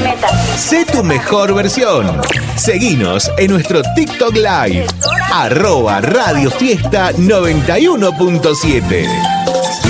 Sé tu mejor versión. Seguinos en nuestro TikTok Live. @Radio Fiesta 91.7.